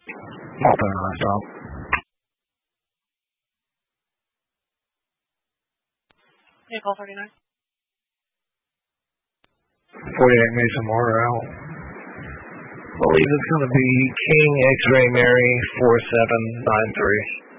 Nothing myself. Call 49. 48 Mason Mortar out. Believe it's going to be King X-Ray Mary 4793.